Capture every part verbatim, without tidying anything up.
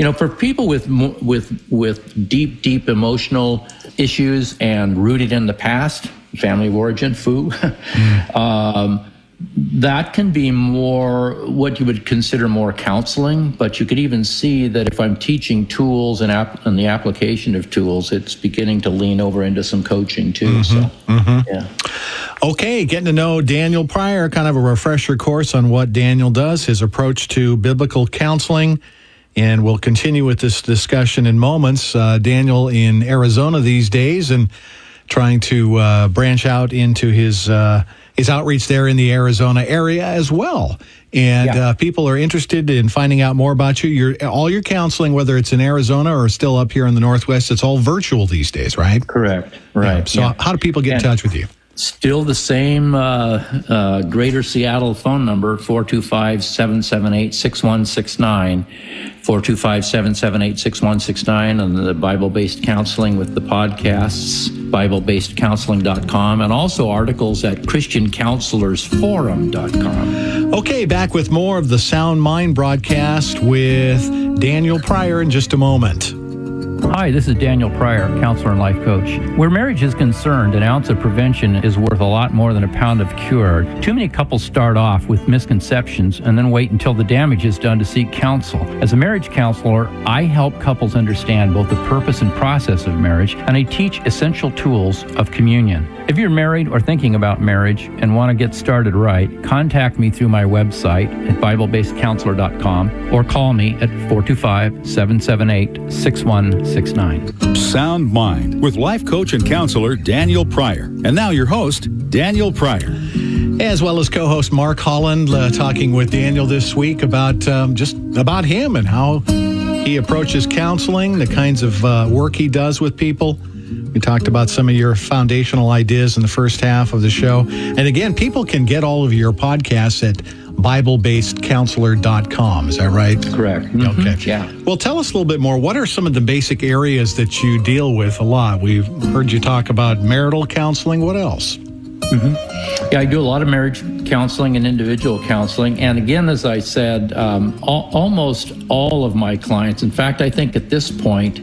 You know, for people with with with deep, deep emotional issues and rooted in the past, family of origin, foo, mm. um, that can be more what you would consider more counseling. But you could even see that if I'm teaching tools and, ap- and the application of tools, it's beginning to lean over into some coaching too. Mm-hmm. So, mm-hmm. yeah. Okay, getting to know Daniel Pryor, kind of a refresher course on what Daniel does, his approach to biblical counseling. And we'll continue with this discussion in moments. Uh, Daniel in Arizona these days and trying to uh, branch out into his uh, his outreach there in the Arizona area as well. And yeah. uh, people are interested in finding out more about you. Your all your counseling, whether it's in Arizona or still up here in the Northwest, it's all virtual these days, right? Correct. Right. Yeah. So yeah. how do people get and in touch with you? Still the same uh, uh, Greater Seattle phone number, four two five, seven seven eight, six one six nine, four two five, seven seven eight, six one six nine, and the Bible-based counseling with the podcasts, Bible based counseling dot com, and also articles at Christian Counselors Forum dot com. Okay, back with more of the Sound Mind broadcast with Daniel Pryor in just a moment. Hi, this is Daniel Pryor, counselor and life coach. Where marriage is concerned, an ounce of prevention is worth a lot more than a pound of cure. Too many couples start off with misconceptions and then wait until the damage is done to seek counsel. As a marriage counselor, I help couples understand both the purpose and process of marriage, and I teach essential tools of communion. If you're married or thinking about marriage and want to get started right, contact me through my website at Bible based counselor dot com or call me at four two five, seven seven eight, six one six nine. Sound Mind with life coach and counselor Daniel Pryor. And now your host, Daniel Pryor. As well as co-host Mark Holland, uh, talking with Daniel this week about um, just about him and how he approaches counseling, the kinds of uh, work he does with people. We talked about some of your foundational ideas in the first half of the show. And again, people can get all of your podcasts at Bible based counselor dot com. Is that right? Correct. Mm-hmm. Okay. Yeah. Well, tell us a little bit more. What are some of the basic areas that you deal with a lot? We've heard you talk about marital counseling. What else? Mm-hmm. Yeah, I do a lot of marriage counseling and individual counseling. And again, as I said, um, al- almost all of my clients, in fact, I think at this point,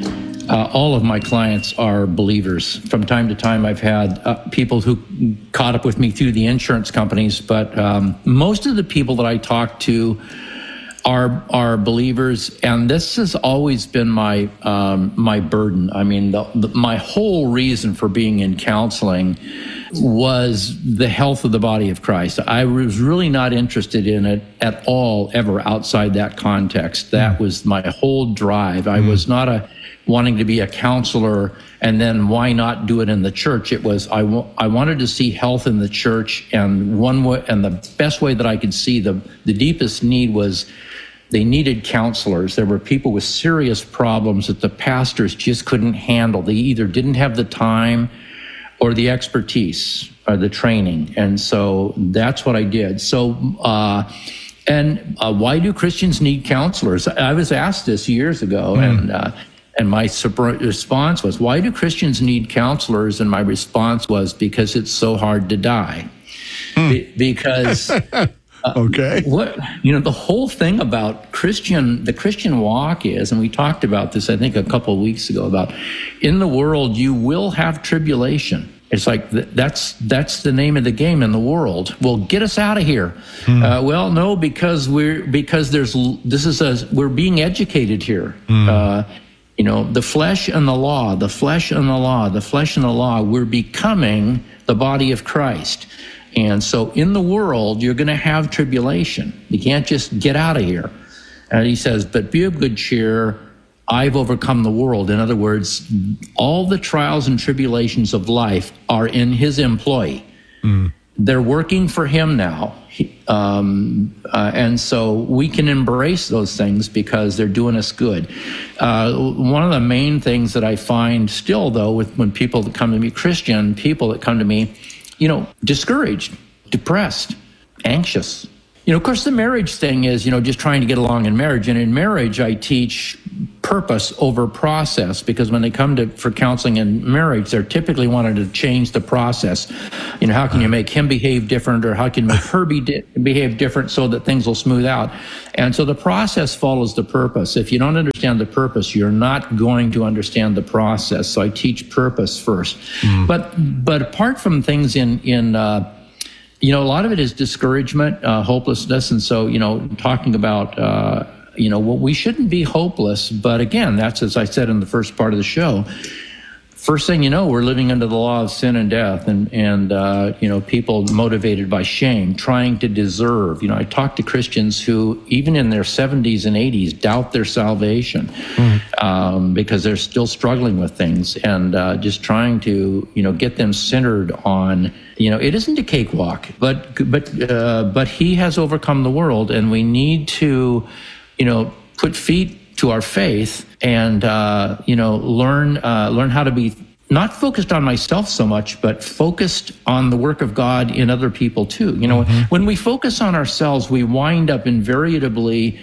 Uh, all of my clients are believers. From time to time, I've had uh, people who caught up with me through the insurance companies, but um, most of the people that I talk to are are believers, and this has always been my um, my burden. I mean, the, the, my whole reason for being in counseling was the health of the body of Christ. I was really not interested in it at all, ever outside that context. That was my whole drive. I was not a wanting to be a counselor and then why not do it in the church. It was, I, w- I wanted to see health in the church, and one way, and the best way that I could see the, the deepest need was they needed counselors. There were people with serious problems that the pastors just couldn't handle. They either didn't have the time or the expertise or the training. And so that's what I did. So, uh, and uh, why do Christians need counselors? I was asked this years ago, mm. and uh, And my response was, why do Christians need counselors? And my response was, because it's so hard to die. Hmm. Be- because, uh, okay. what, you know, the whole thing about Christian, the Christian walk is, and we talked about this, I think, a couple of weeks ago, about in the world, you will have tribulation. It's like, th- that's that's the name of the game in the world. Well, get us out of here. Hmm. Uh, well, no, because we're, because there's, this is a, we're being educated here. Hmm. Uh, You know, the flesh and the law, the flesh and the law, the flesh and the law, we're becoming the body of Christ. And so in the world, you're going to have tribulation. You can't just get out of here. And he says, but be of good cheer. I've overcome the world. In other words, all the trials and tribulations of life are in his employ. Mm. They're working for him now. Um, uh, and so we can embrace those things because they're doing us good. Uh, one of the main things that I find still, though, with when people that come to me, Christian people that come to me, you know, discouraged, depressed, anxious. You know, of course, the marriage thing is, you know, just trying to get along in marriage. And in marriage, I teach purpose over process, because when they come to for counseling in marriage, they're typically wanting to change the process. You know, how can you make him behave different, or how can you make her be di- behave different so that things will smooth out? And so the process follows the purpose. If you don't understand the purpose, you're not going to understand the process. So I teach purpose first. Mm. But but apart from things in in uh, you know, a lot of it is discouragement, uh, hopelessness, and so you know, talking about. Uh, You know, well, we shouldn't be hopeless, but again, that's as I said in the first part of the show. First thing you know, we're living under the law of sin and death, and and uh, you know, people motivated by shame, trying to deserve. You know, I talk to Christians who, even in their seventies and eighties, doubt their salvation mm. um, because they're still struggling with things, and uh, just trying to, you know, get them centered on. You know, it isn't a cakewalk, but but uh, but He has overcome the world, and we need to. You know, put feet to our faith and, uh, you know, learn uh, learn how to be not focused on myself so much, but focused on the work of God in other people too. You know, mm-hmm. when we focus on ourselves, we wind up invariably,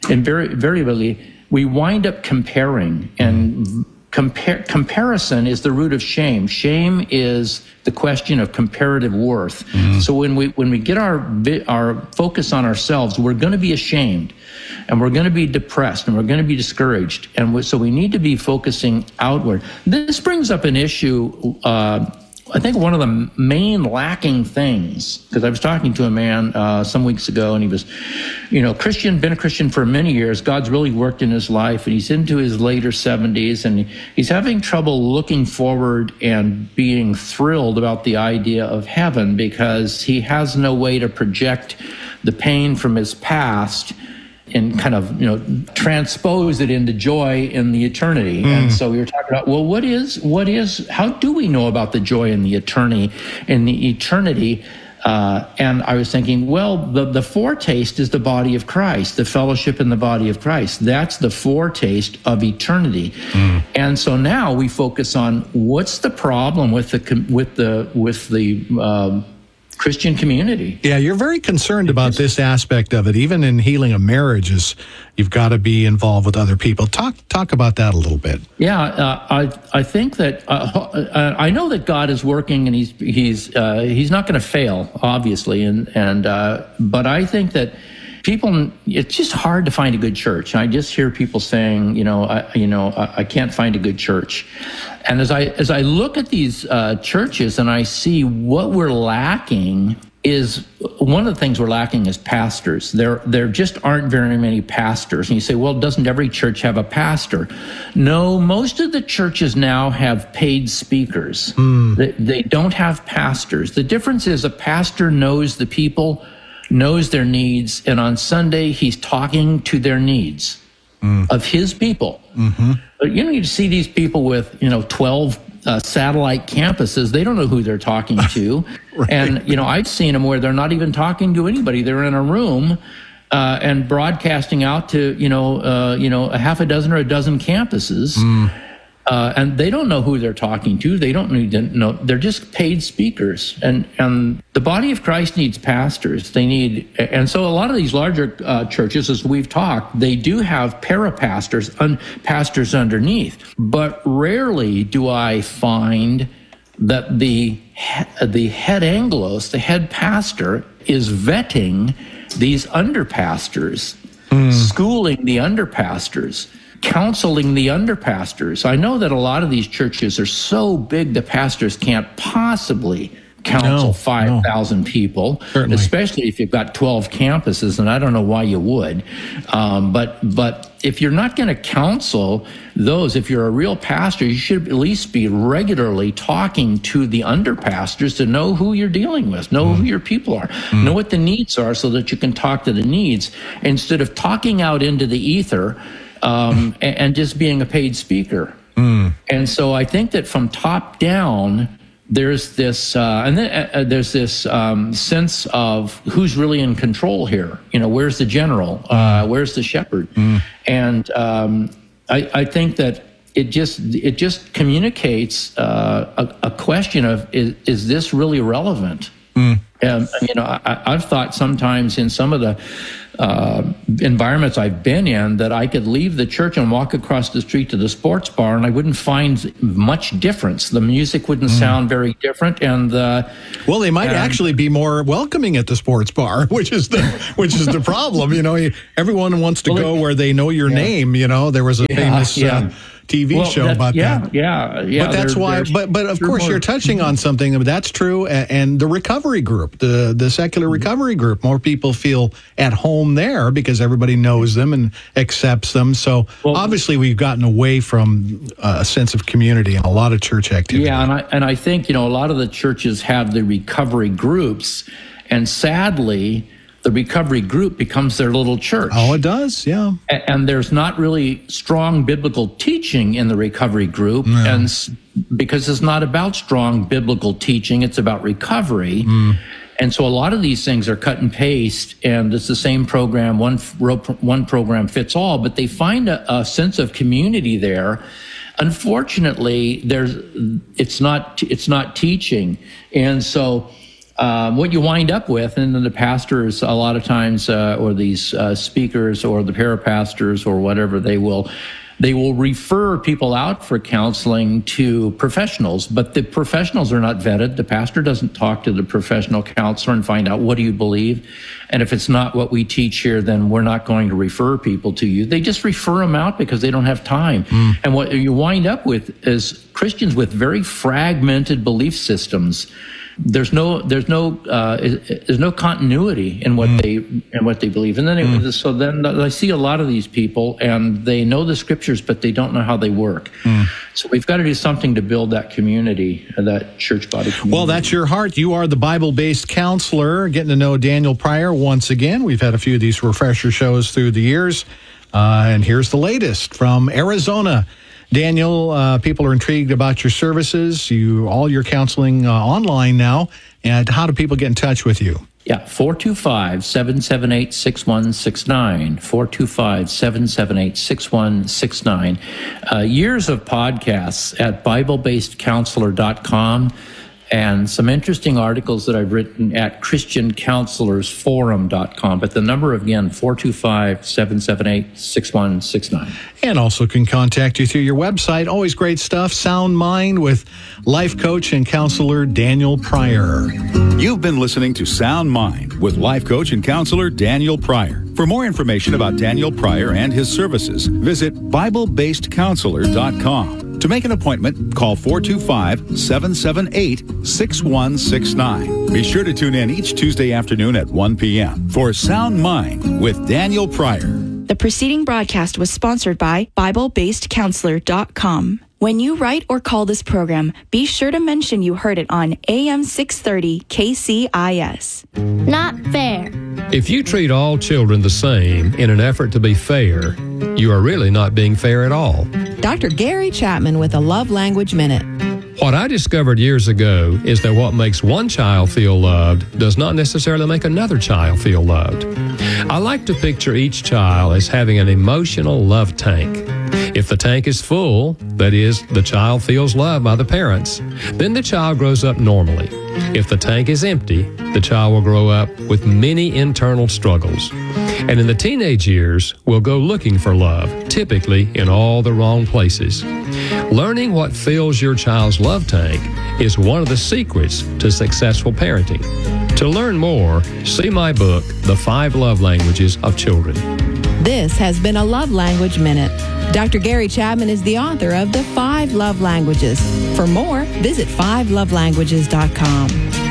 invariably, we wind up comparing, and compare, comparison is the root of shame. Shame is the question of comparative worth. Mm-hmm. So when we when we get our our focus on ourselves, we're going to be ashamed. And we're going to be depressed, and we're going to be discouraged. And we, so we need to be focusing outward. This brings up an issue, uh, I think one of the main lacking things, because I was talking to a man uh, some weeks ago, and he was, you know, Christian, been a Christian for many years. God's really worked in his life, and he's into his later seventies, and he's having trouble looking forward and being thrilled about the idea of heaven, because he has no way to project the pain from his past and kind of, you know, transpose it into joy in the eternity. Mm. And so we were talking about, well, what is, what is, how do we know about the joy in the eternity, in the eternity? Uh, and I was thinking, well, the, the foretaste is the body of Christ, the fellowship in the body of Christ. That's the foretaste of eternity. Mm. And so now we focus on what's the problem with the, with the, with the, um, Christian community. Yeah, you're very concerned about this aspect of it. Even in healing of marriages, you've got to be involved with other people. Talk talk about that a little bit. Yeah, uh, I I think that uh, I know that God is working, and he's he's uh, he's not going to fail, obviously, and and uh, but I think that people, it's just hard to find a good church. I just hear people saying, you know, I, you know, I, I can't find a good church. And as I as I look at these uh, churches and I see what we're lacking is one of the things we're lacking is pastors. There there just aren't very many pastors. And you say, well, doesn't every church have a pastor? No, most of the churches now have paid speakers. Mm. They, they don't have pastors. The difference is a pastor knows the people, knows their needs, and on Sunday he's talking to their needs mm. of his people. Mm-hmm. But you know, you see these people with, you know, twelve uh, satellite campuses. They don't know who they're talking to. Right. And, you know, I've seen them where they're not even talking to anybody. They're in a room uh, and broadcasting out to, you know, uh, you know, a half a dozen or a dozen campuses. Mm. Uh, and they don't know who they're talking to. They don't need to know. They're just paid speakers. And, and the body of Christ needs pastors. They need, and so a lot of these larger uh, churches, as we've talked, they do have para-pastors, un, pastors underneath. But rarely do I find that the, the head anglos, the head pastor, is vetting these under-pastors, mm. schooling the under-pastors, counseling the underpastors. I know that a lot of these churches are so big the pastors can't possibly counsel no, five thousand no. people, Certainly. Especially if you've got twelve campuses, and I don't know why you would. Um, but but if you're not going to counsel those, if you're a real pastor, you should at least be regularly talking to the underpastors to know who you're dealing with, know mm. who your people are, mm. know what the needs are so that you can talk to the needs, instead of talking out into the ether Um, and, and just being a paid speaker. Mm. And so I think that from top down, there's this, uh, and then uh, there's this um, sense of who's really in control here. You know, where's the general? Uh, where's the shepherd? Mm. And um, I, I think that it just it just communicates uh, a, a question of is, is this really relevant? Mm. Um, you know, I, I've thought sometimes in some of the uh, environments I've been in that I could leave the church and walk across the street to the sports bar, and I wouldn't find much difference. The music wouldn't mm. sound very different, and uh, well, they might and, actually be more welcoming at the sports bar, which is the which is the problem. You know, everyone wants to well, go where they know your yeah. name. You know, there was a yeah, famous. Yeah. Uh, T V well, show about yeah, that. Yeah, yeah, But that's there, why. But but of course, more. You're touching on something that's true. And the recovery group, the the secular recovery group, more people feel at home there because everybody knows them and accepts them. So well, obviously, we've gotten away from a sense of community and a lot of church activity. Yeah, and I and I think you know a lot of the churches have the recovery groups, and sadly, the recovery group becomes their little church. Oh, it does, yeah. And, and there's not really strong biblical teaching in the recovery group, no. and because it's not about strong biblical teaching, it's about recovery. Mm. And so a lot of these things are cut and paste, and it's the same program, one one program fits all, but they find a, a sense of community there. Unfortunately, there's it's not it's not teaching, and so. Um, what you wind up with, and then the pastors a lot of times, uh, or these uh, speakers, or the parapastors, or whatever, they will, they will refer people out for counseling to professionals, but the professionals are not vetted. The pastor doesn't talk to the professional counselor and find out, what do you believe? And if it's not what we teach here, then we're not going to refer people to you. They just refer them out because they don't have time. Mm. And what you wind up with is Christians with very fragmented belief systems. There's no, there's no, uh, there's no continuity in what mm. they, in what they believe. And then, mm. it, so then I see a lot of these people, and they know the scriptures, but they don't know how they work. Mm. So we've got to do something to build that community, that church body community. Well, that's your heart. You are the Bible-based counselor, getting to know Daniel Pryor once again. We've had a few of these refresher shows through the years, uh, and here's the latest from Arizona. Daniel, uh, people are intrigued about your services, you all your counseling uh, online now, and how do people get in touch with you? Yeah, four two five, seven seven eight, six one six nine, four two five, seven seven eight, six one six nine. Uh, years of podcasts at Bible based counselor dot com, and some interesting articles that I've written at Christian Counselors Forum dot com. But the number, again, four two five, seven seven eight, six one six nine. And also can contact you through your website. Always great stuff. Sound Mind with life coach and counselor Daniel Pryor. You've been listening to Sound Mind with life coach and counselor Daniel Pryor. For more information about Daniel Pryor and his services, visit Bible based counselor dot com. To make an appointment, call four two five, seven seven eight, six one six nine. Be sure to tune in each Tuesday afternoon at one p.m. for Sound Mind with Daniel Pryor. The preceding broadcast was sponsored by Bible based counselor dot com. When you write or call this program, be sure to mention you heard it on A M six thirty K C I S. Not fair. If you treat all children the same in an effort to be fair, you are really not being fair at all. Doctor Gary Chapman with a Love Language Minute. What I discovered years ago is that what makes one child feel loved does not necessarily make another child feel loved. I like to picture each child as having an emotional love tank. If the tank is full, that is, the child feels loved by the parents, then the child grows up normally. If the tank is empty, the child will grow up with many internal struggles. And in the teenage years, will go looking for love, typically in all the wrong places. Learning what fills your child's love tank is one of the secrets to successful parenting. To learn more, see my book, The Five Love Languages of Children. This has been a Love Language Minute. Doctor Gary Chapman is the author of The Five Love Languages. For more, visit five love languages dot com.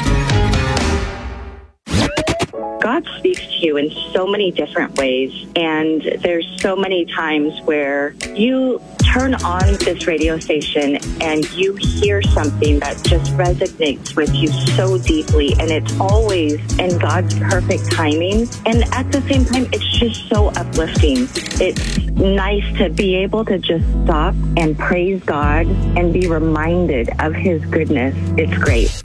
God speaks to you in so many different ways, and there's so many times where you turn on this radio station and you hear something that just resonates with you so deeply, and it's always in God's perfect timing. And at the same time, it's just so uplifting. It's nice to be able to just stop and praise God and be reminded of His goodness. It's great.